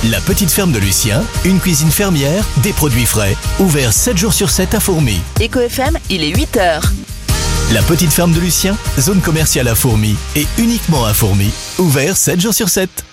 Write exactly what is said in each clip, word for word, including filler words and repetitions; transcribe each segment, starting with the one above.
La petite ferme de Lucien, une cuisine fermière, des produits frais, ouvert sept jours sur sept à Fourmies. Éco F M, il est huit heures. La petite ferme de Lucien, zone commerciale à Fourmies et uniquement à Fourmies, ouvert sept jours sur sept.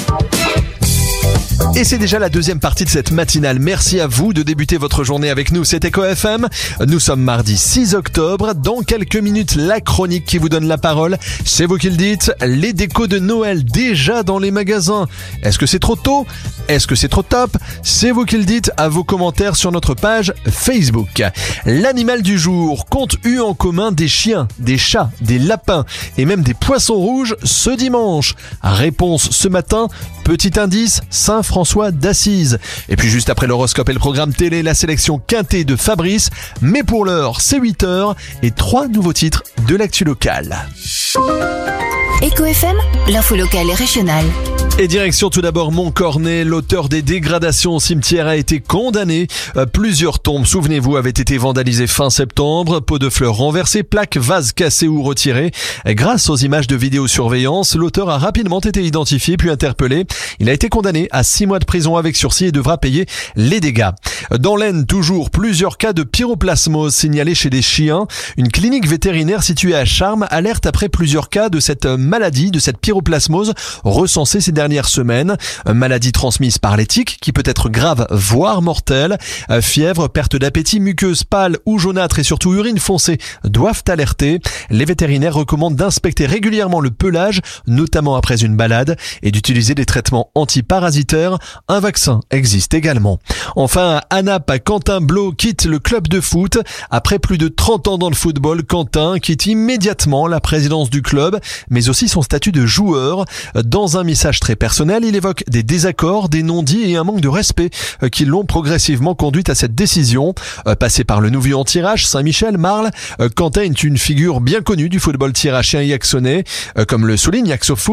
Et c'est déjà la deuxième partie de cette matinale. Merci à vous de débuter votre journée avec nous. C'est Éco F M. Nous sommes mardi six octobre. Dans quelques minutes, la chronique qui vous donne la parole. C'est vous qui le dites. Les décos de Noël déjà dans les magasins. Est-ce que c'est trop tôt? Est-ce que c'est trop top? C'est vous qui le dites à vos commentaires sur notre page Facebook. L'animal du jour compte eu en commun des chiens, des chats, des lapins et même des poissons rouges ce dimanche. Réponse ce matin. Petit indice, Saint François d'Assise. Et puis juste après l'horoscope et le programme télé, la sélection quintée de Fabrice. Mais pour l'heure, c'est huit heures et trois nouveaux titres de l'actu locale. Éco F M, l'info locale et régionale. Et direction tout d'abord Montcornet, l'auteur des dégradations au cimetière a été condamné. Euh, plusieurs tombes, souvenez-vous, avaient été vandalisées fin septembre. Pots de fleurs renversés, plaques, vases cassés ou retirés. Grâce aux images de vidéosurveillance, l'auteur a rapidement été identifié puis interpellé. Il a été condamné à six mois de prison avec sursis et devra payer les dégâts. Dans l'Aisne, toujours, plusieurs cas de pyroplasmose signalés chez des chiens. Une clinique vétérinaire située à Charmes alerte après plusieurs cas de cette maladie, de cette pyroplasmose recensée ces dernières semaines. Maladie transmise par les tiques qui peut être grave voire mortelle. Fièvre, perte d'appétit, muqueuse pâle ou jaunâtre et surtout urine foncée doivent alerter. Les vétérinaires recommandent d'inspecter régulièrement le pelage, notamment après une balade, et d'utiliser des traitements antiparasitaires. Un vaccin existe également. Enfin, à Naples, Quentin Blot quitte le club de foot. Après plus de trente ans dans le football, Quentin quitte immédiatement la présidence du club, mais aussi son statut de joueur. Dans un message très personnel, il évoque des désaccords, des non-dits et un manque de respect qui l'ont progressivement conduit à cette décision. Passé par le Nouvion-Tirage, Saint-Michel, Marle, Quentin est une figure bien connue du football tirachien et yaxonnais. Comme le souligne Axo Foot,